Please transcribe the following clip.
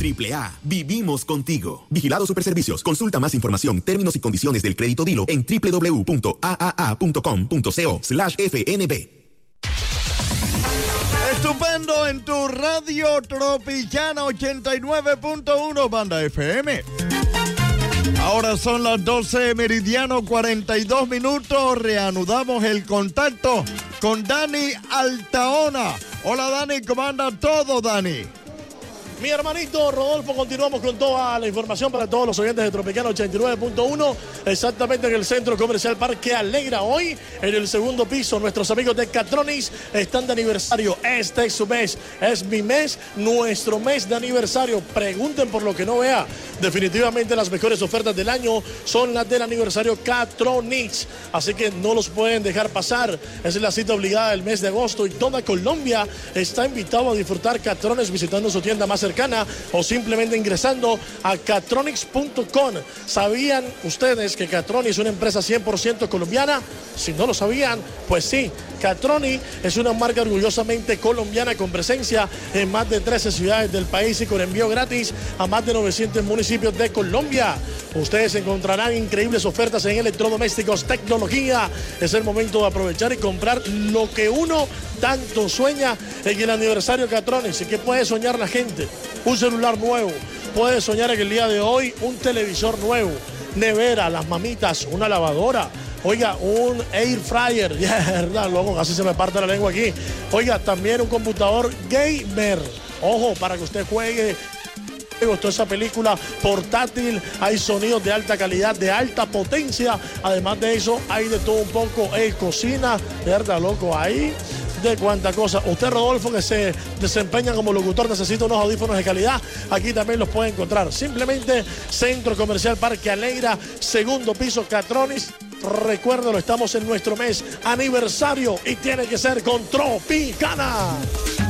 AAA, vivimos contigo. Vigilado Superservicios. Consulta más información, términos y condiciones del crédito Dilo en www.aaa.com.co/FNB. Estupendo en tu radio Tropicana 89.1 Banda FM. Ahora son las 12 meridiano 42 minutos. Reanudamos el contacto con Dani Altaona. Hola Dani, ¿cómo anda todo, Dani? Mi hermanito Rodolfo, continuamos con toda la información para todos los oyentes de Tropicana 89.1, exactamente en el Centro Comercial Parque Alegra. Hoy, en el segundo piso, nuestros amigos de Catronics están de aniversario. Este es su mes, es mi mes, nuestro mes de aniversario. Pregunten por lo que no vea. Definitivamente las mejores ofertas del año son las del aniversario Catronics, así que no los pueden dejar pasar. Es la cita obligada del mes de agosto y toda Colombia está invitado a disfrutar Catronics visitando su tienda más cercana o simplemente ingresando a catronics.com. ¿Sabían ustedes que Catronics es una empresa 100% colombiana? Si no lo sabían, pues sí. Catronics es una marca orgullosamente colombiana con presencia en más de 13 ciudades del país y con envío gratis a más de 900 municipios de Colombia. Ustedes encontrarán increíbles ofertas en electrodomésticos, tecnología. Es el momento de aprovechar y comprar lo que uno tanto sueña en el aniversario Catronics. ¿Y qué puede soñar la gente? Un celular nuevo. Puede soñar en el día de hoy un televisor nuevo, nevera, las mamitas, una lavadora. Oiga, un air fryer, verdad, loco, casi se me parte la lengua aquí. Oiga, también un computador gamer. Ojo, para que usted juegue. Me gustó esa película portátil, hay sonidos de alta calidad, de alta potencia. Además de eso, hay de todo un poco. Cocina, verdad, loco, ahí de cuánta cosa. Usted, Rodolfo, que se desempeña como locutor, necesita unos audífonos de calidad. Aquí también los puede encontrar. Simplemente Centro Comercial Parque Alegra, segundo piso, Catronics. Recuérdalo, estamos en nuestro mes aniversario y tiene que ser con Tropicana.